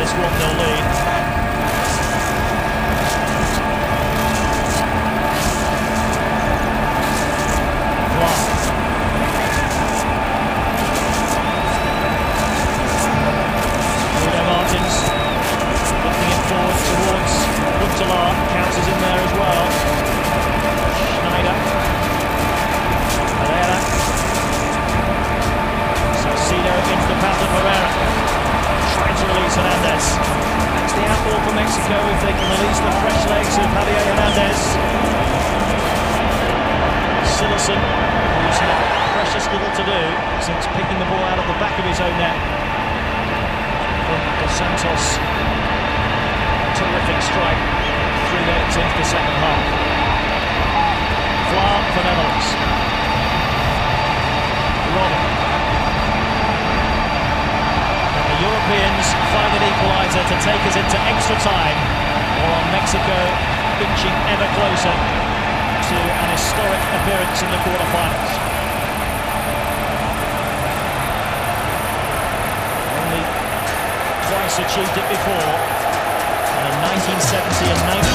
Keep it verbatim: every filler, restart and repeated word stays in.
this one nil lead. Bruno Martins looking it forward towards Huntelaar. Counts is in there as well. Schneider. Herrera. Salcido into the path of Herrera. Trying to release Hernandez. That's the outball for Mexico if they can release the fresh legs of Javier Hernandez. Silerson, who's had precious little to do since picking the ball out of the back of his own net from Dos Santos. Terrific strike three minutes into the second half. Vlaar for Netherlands. Robin. And the Europeans find an equaliser to take us into extra time, while Mexico inching ever closer to an historic appearance in the quarterfinals. Only twice achieved it before, in nineteen seventy and nineteen